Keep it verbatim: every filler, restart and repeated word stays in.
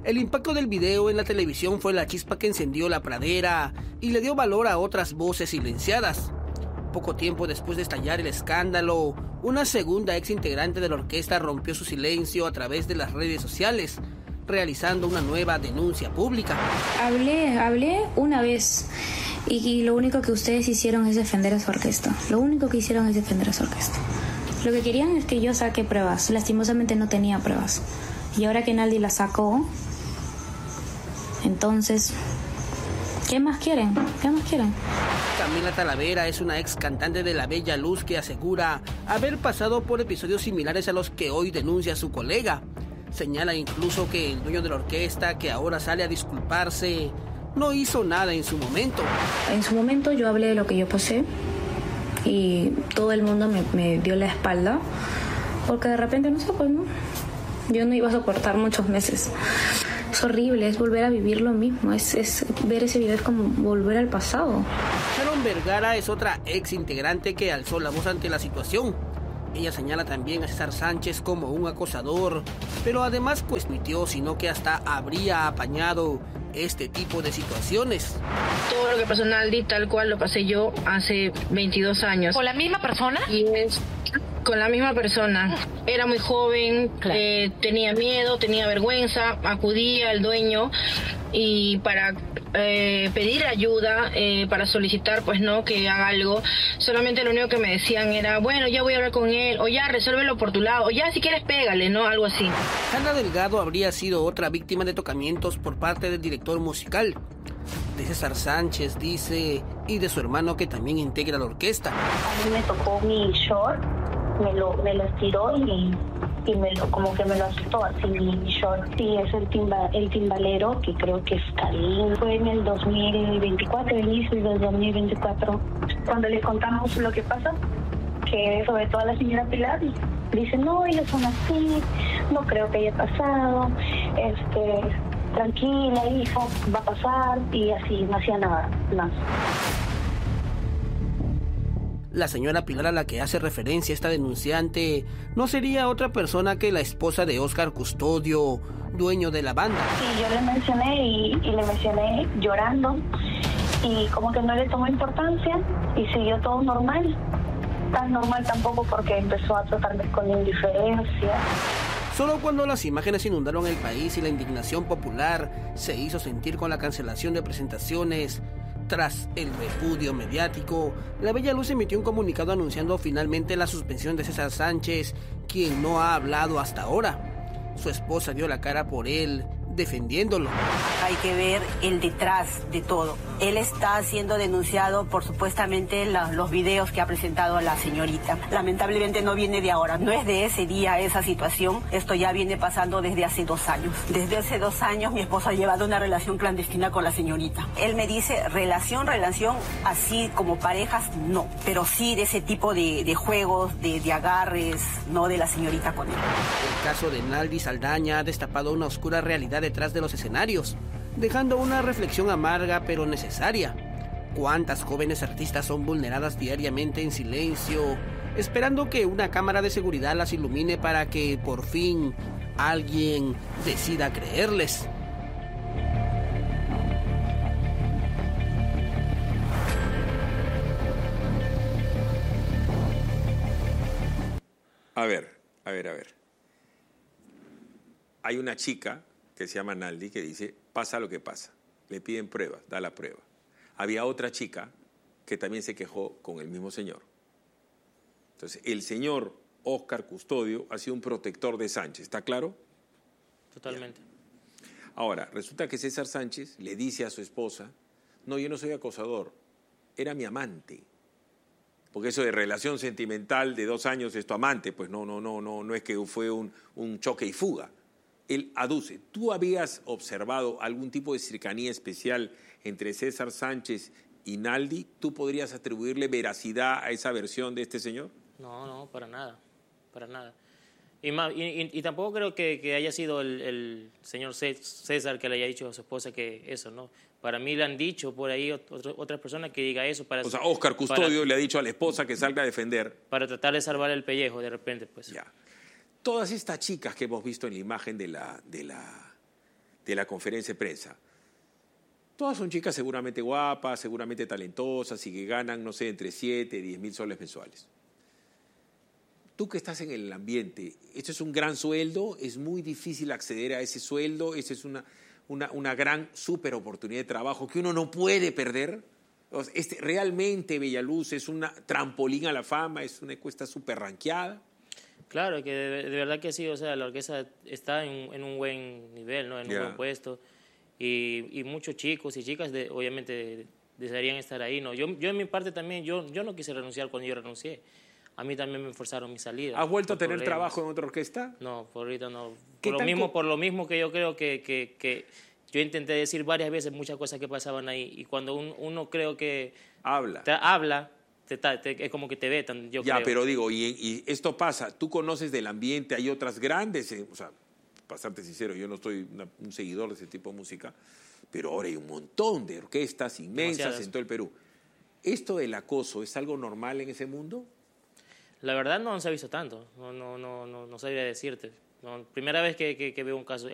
El impacto del video en la televisión fue la chispa que encendió la pradera y le dio valor a otras voces silenciadas. Poco tiempo después de estallar el escándalo, una segunda ex integrante de la orquesta rompió su silencio a través de las redes sociales, realizando una nueva denuncia pública. Hablé, hablé una vez y, y lo único que ustedes hicieron es defender a su orquesta. Lo único que hicieron es defender a su orquesta. Lo que querían es que yo saque pruebas. Lastimosamente no tenía pruebas. Y ahora que Naldi la sacó, entonces, ¿qué más quieren? ¿Qué más quieren? Camila Talavera es una ex cantante de La Bella Luz que asegura haber pasado por episodios similares a los que hoy denuncia su colega. Señala incluso que el dueño de la orquesta, que ahora sale a disculparse, no hizo nada en su momento. En su momento yo hablé de lo que yo pasé y todo el mundo me, me dio la espalda porque de repente, no sé, pues no, yo no iba a soportar muchos meses. Es horrible, es volver a vivir lo mismo, es, es ver ese video es como volver al pasado. Sharon Vergara es otra ex integrante que alzó la voz ante la situación. Ella señala también a César Sánchez como un acosador, pero además pues admitió, sino que hasta habría apañado este tipo de situaciones. Todo lo que pasó en Naldi, tal cual lo pasé yo hace veintidós años. ¿Con la misma persona? Y es con la misma persona. Era muy joven, claro. eh, tenía miedo, tenía vergüenza, acudía al dueño y para eh, pedir ayuda, eh, para solicitar pues no que haga algo, solamente lo único que me decían era, bueno, ya voy a hablar con él, o ya resuélvelo por tu lado, o ya si quieres pégale, ¿no? Algo así. Ana Delgado habría sido otra víctima de tocamientos por parte del director musical. De César Sánchez, dice, y de su hermano que también integra la orquesta. A mí me tocó mi short, me lo, me lo estiró y, y me lo, como que me lo asustó así mi short. Sí, es el, timba, el timbalero, que creo que es Karim. Fue en el dos mil veinticuatro, inicio del dos mil veinticuatro, cuando le contamos lo que pasa, que sobre todo a la señora Pilar, dice, no, ellos son así, no creo que haya pasado, este... tranquila, hija, va a pasar, y así, no hacía nada más. La señora Pilar a la que hace referencia esta denunciante no sería otra persona que la esposa de Óscar Custodio, dueño de la banda. Sí, yo le mencioné y, y le mencioné llorando y como que no le tomó importancia y siguió todo normal. Tan normal tampoco porque empezó a tratarme con indiferencia. Solo cuando las imágenes inundaron el país y la indignación popular se hizo sentir con la cancelación de presentaciones, tras el repudio mediático, La Bella Luz emitió un comunicado anunciando finalmente la suspensión de César Sánchez, quien no ha hablado hasta ahora. Su esposa dio la cara por él, defendiéndolo. Hay que ver el detrás de todo. Él está siendo denunciado por supuestamente la, los videos que ha presentado la señorita. Lamentablemente no viene de ahora, no es de ese día esa situación. Esto ya viene pasando desde hace dos años. Desde hace dos años mi esposa ha llevado una relación clandestina con la señorita. Él me dice relación, relación, así como parejas, no. Pero sí de ese tipo de, de juegos, de, de agarres, no de la señorita con él. El caso de Naldi Saldaña ha destapado una oscura realidad detrás de los escenarios, dejando una reflexión amarga pero necesaria. ¿Cuántas jóvenes artistas son vulneradas diariamente en silencio, esperando que una cámara de seguridad las ilumine para que por fin alguien decida creerles? A ver, a ver, a ver. Hay una chica que se llama Naldi que dice, pasa lo que pasa. Le piden pruebas, da la prueba. Había otra chica que también se quejó con el mismo señor. Entonces, el señor Óscar Custodio ha sido un protector de Sánchez, ¿está claro? Totalmente. Bien. Ahora, resulta que César Sánchez le dice a su esposa, no, yo no soy acosador, era mi amante. Porque eso de relación sentimental de dos años es tu amante, pues no, no, no, no, no es que fue un, un choque y fuga. Él aduce. ¿Tú habías observado algún tipo de cercanía especial entre César Sánchez y Naldi? ¿Tú podrías atribuirle veracidad a esa versión de este señor? No, no, para nada, para nada. Y, más, y, y, y tampoco creo que, que haya sido el, el señor César que le haya dicho a su esposa que eso, ¿no? Para mí le han dicho por ahí otro, otras personas que diga eso. Para, o sea, Óscar Custodio para, le ha dicho a la esposa que salga a defender. Para tratar de salvar el pellejo de repente, pues. Ya. Todas estas chicas que hemos visto en la imagen de la, de la, de la conferencia de prensa. Todas son chicas seguramente guapas, seguramente talentosas y que ganan, no sé, entre siete y diez mil soles mensuales. Tú que estás en el ambiente, ¿esto es un gran sueldo? ¿Es muy difícil acceder a ese sueldo? ¿Esa es una, una, una gran súper oportunidad de trabajo que uno no puede perder? Este, ¿Realmente Bellaluz es un trampolín a la fama? ¿Es una encuesta súper ranqueada? Claro, que de, de verdad que sí, o sea, la orquesta está en, en un buen nivel, ¿no? En Yeah. un buen puesto. Y, y muchos chicos y chicas, de, obviamente, desearían estar ahí, ¿no? Yo, yo en mi parte también, yo, yo no quise renunciar cuando yo renuncié. A mí también me forzaron mi salida. ¿Has vuelto a tener problemas. trabajo en otra orquesta? No, por ahorita no. ¿Qué Por lo, tan mismo, co- por lo mismo que yo creo que, que, que yo intenté decir varias veces muchas cosas que pasaban ahí. Y cuando un, uno creo que Habla. te habla, te, te, es como que te vetan, yo Ya, creo. pero digo, y, y esto pasa, tú conoces del ambiente, hay otras grandes, eh, o sea, para serte sincero, yo no soy una- un seguidor de ese tipo de música, pero ahora hay un montón de orquestas inmensas Demasiadas. en todo el Perú. ¿Esto del acoso es algo normal en ese mundo? La verdad no se ha visto tanto, no, no, no, no, no sabría decirte. No, primera vez que, que, que veo un caso.